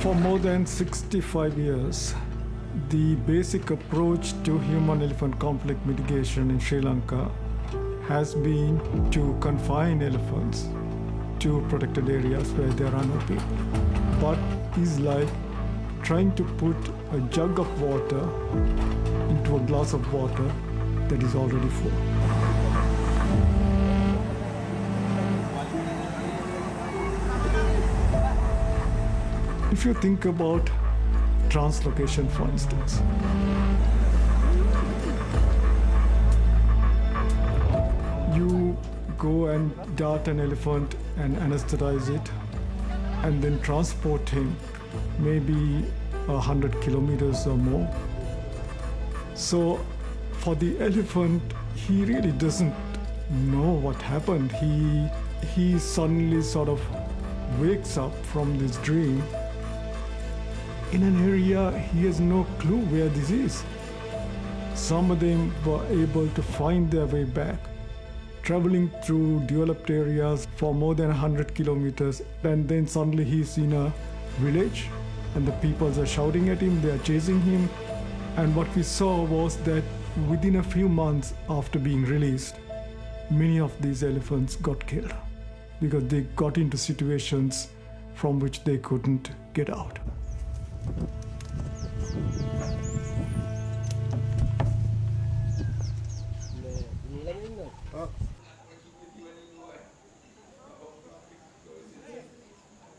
For more than 65 years, the basic approach to human-elephant conflict mitigation in Sri Lanka has been to confine elephants to protected areas where there are no people. But it's like trying to put a jug of water into a glass of water that is already full. If you think about translocation, for instance, you go and dart an elephant and anesthetize it and then transport him maybe 100 kilometers or more. So for the elephant, he really doesn't know what happened. He suddenly sort of wakes up from this dream in an area he has no clue where this is. Some of them were able to find their way back, traveling through developed areas for more than 100 kilometers, and then suddenly he's in a village and the people are shouting at him, they are chasing him. And what we saw was that within a few months after being released, many of these elephants got killed because they got into situations from which they couldn't get out.